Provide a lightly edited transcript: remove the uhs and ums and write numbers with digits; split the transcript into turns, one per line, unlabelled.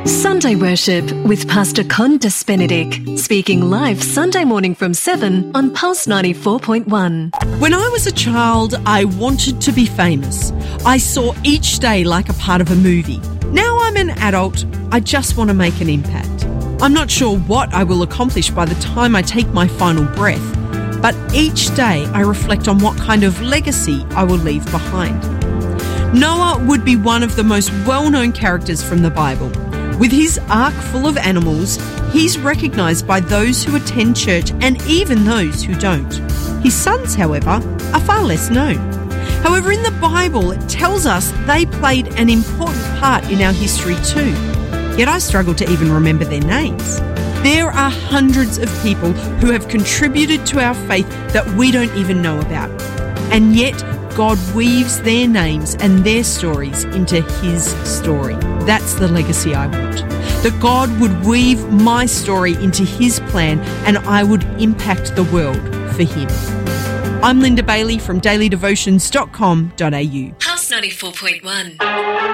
Sunday Worship with Pastor Condas Benedict, speaking live Sunday morning from 7 on Pulse 94.1.
When I was a child, I wanted to be famous. I saw each day like a part of a movie. Now I'm an adult, I just want to make an impact. I'm not sure what I will accomplish by the time I take my final breath, but each day I reflect on what kind of legacy I will leave behind. Noah would be one of the most well-known characters from the Bible. With his ark full of animals, he's recognised by those who attend church and even those who don't. His sons, however, are far less known. However, in the Bible, it tells us they played an important part in our history too. Yet I struggle to even remember their names. There are hundreds of people who have contributed to our faith that we don't even know about. And yet, God weaves their names and their stories into His story. That's the legacy I want. That God would weave my story into His plan and I would impact the world for Him. I'm Linda Bailey from dailydevotions.com.au.
Pulse 94.1.